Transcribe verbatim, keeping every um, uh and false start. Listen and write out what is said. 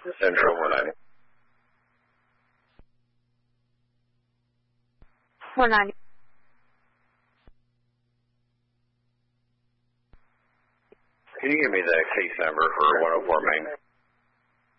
Central one ninety. one ninety. Can you give me the case number for one oh four Main?